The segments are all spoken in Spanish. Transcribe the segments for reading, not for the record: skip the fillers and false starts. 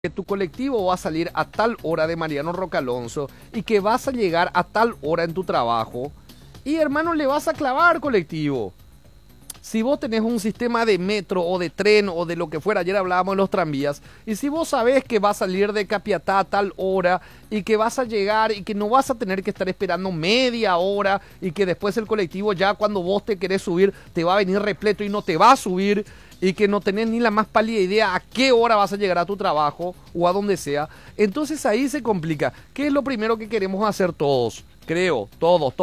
que tu colectivo va a salir a tal hora de Mariano Roca Alonso y que vas a llegar a tal hora en tu trabajo y hermano le vas a clavar colectivo. Si vos tenés un sistema de metro o de tren o de lo que fuera, ayer hablábamos de los tranvías, y si vos sabés que va a salir de Capiatá a tal hora y que vas a llegar y que no vas a tener que estar esperando media hora y que después el colectivo ya cuando vos te querés subir te va a venir repleto y no te va a subir y que no tenés ni la más pálida idea a qué hora vas a llegar a tu trabajo o a donde sea, entonces ahí se complica. ¿Qué es lo primero que queremos hacer todos? Creo, todos.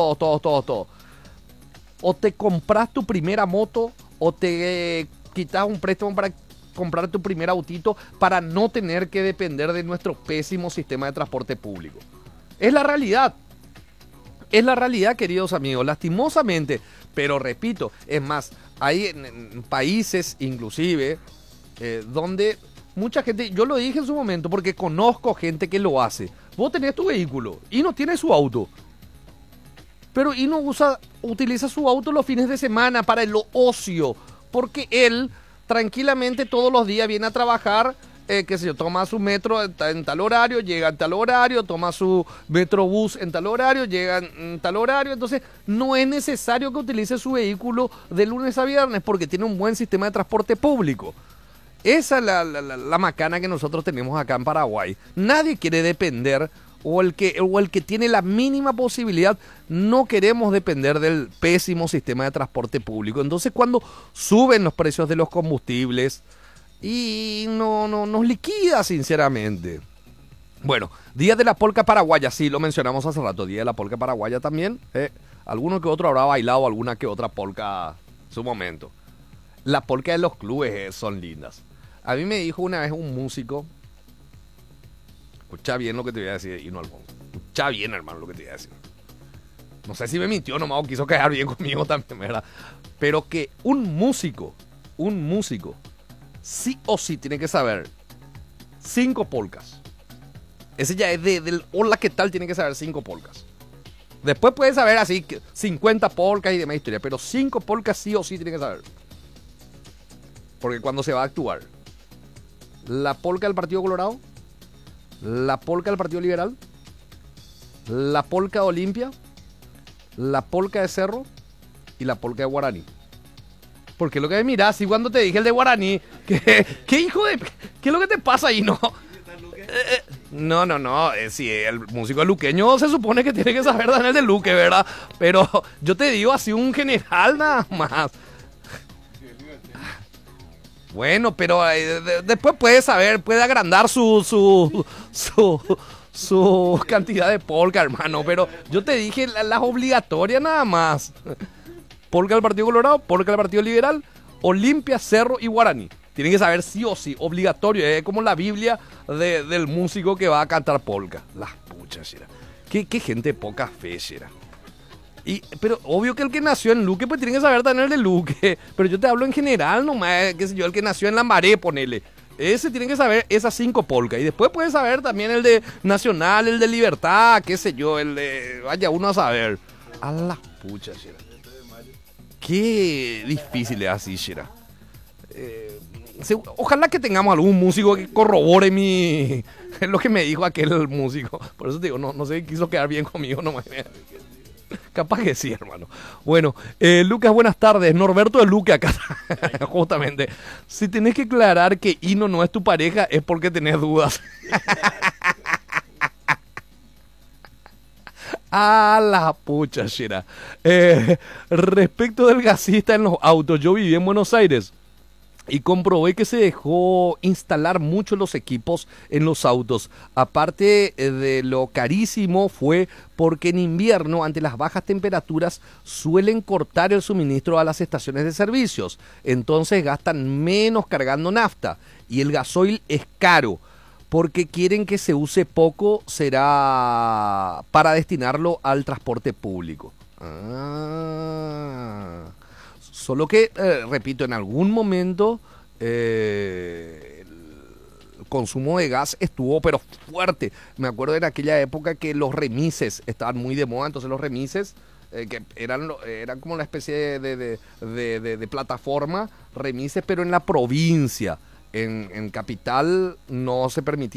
O te compras tu primera moto o te quitas un préstamo para comprar tu primer autito para no tener que depender de nuestro pésimo sistema de transporte público. Es la realidad. Es la realidad, queridos amigos, lastimosamente. Pero repito, es más, hay en países inclusive donde mucha gente, yo lo dije en su momento porque conozco gente que lo hace. Vos tenés tu vehículo y no tienes su auto. Pero y no utiliza su auto los fines de semana para el ocio, porque él tranquilamente todos los días viene a trabajar, qué sé yo, toma su metro en tal horario, llega en tal horario, toma su metrobús en tal horario, llega en tal horario, entonces no es necesario que utilice su vehículo de lunes a viernes porque tiene un buen sistema de transporte público. Esa es la macana que nosotros tenemos acá en Paraguay. Nadie quiere depender o el que tiene la mínima posibilidad, no queremos depender del pésimo sistema de transporte público. Entonces cuando suben los precios de los combustibles y no nos liquida sinceramente. Bueno, Día de la Polca Paraguaya, sí, lo mencionamos hace rato, Día de la Polca Paraguaya también. Alguno que otro habrá bailado alguna que otra polca en su momento. La polca de los clubes son lindas. A mí me dijo una vez un músico, escucha bien lo que te voy a decir, Hino Alfonso. Escucha bien, hermano, lo que te voy a decir. No sé si me mintió nomás o quiso quedar bien conmigo también, ¿verdad? Pero que un músico, sí o sí tiene que saber 5 polcas. Ese ya es del hola, ¿qué tal? Tiene que saber 5 polcas. Después puede saber así 50 polcas y demás historia, pero 5 polcas sí o sí tiene que saber. Porque cuando se va a actuar, la polca del Partido Colorado, la polca del Partido Liberal, la polca de Olimpia, la polca de Cerro y la polca de Guaraní. Porque lo que me mirás, y cuando te dije el de Guaraní, ¿qué hijo de... ¿Qué es lo que te pasa ahí, no? No, sí, el músico luqueño se supone que tiene que saber Daniel de Luque, ¿verdad? Pero yo te digo así un general nada más. Bueno, pero después puede saber, puede agrandar su cantidad de polka, hermano. Pero yo te dije las obligatorias nada más. Polka del Partido Colorado, polka del Partido Liberal, Olimpia, Cerro y Guaraní. Tienen que saber sí o sí, obligatorio. Es como la Biblia del músico que va a cantar polka. Las puchas, era. Qué gente poca fe, era. Pero obvio que el que nació en Luque, pues tiene que saber tener de Luque. Pero yo te hablo en general nomás, qué sé yo, el que nació en Lambaré, ponele. Ese tiene que saber esas 5 polcas. Y después puede saber también el de Nacional, el de Libertad, qué sé yo, el de... Vaya uno a saber. A la pucha, Shira. Qué difícil es así, Shira. Ojalá que tengamos algún músico que corrobore es lo que me dijo aquel músico. Por eso te digo, no sé, quiso quedar bien conmigo nomás. Capaz que sí, hermano. Bueno, Lucas, buenas tardes. Norberto de Luque acá. Justamente. Si tenés que aclarar que Hino no es tu pareja, es porque tenés dudas. A la pucha, Shira. Respecto del gasista en los autos, yo viví en Buenos Aires y comprobé que se dejó instalar mucho los equipos en los autos. Aparte de lo carísimo fue porque en invierno, ante las bajas temperaturas, suelen cortar el suministro a las estaciones de servicios. Entonces gastan menos cargando nafta y el gasoil es caro. Porque quieren que se use poco, será para destinarlo al transporte público. Solo que, repito, en algún momento el consumo de gas estuvo pero fuerte. Me acuerdo en aquella época que los remises estaban muy de moda, entonces los remises, que eran como una especie de plataforma, remises, pero en la provincia. En Capital no se permitía